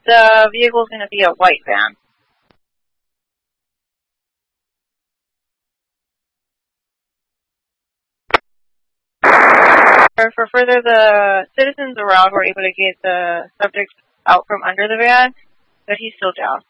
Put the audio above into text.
The vehicle is going to be a white van. For further, the citizens around were able to get the subject out from under the van, but he's still down.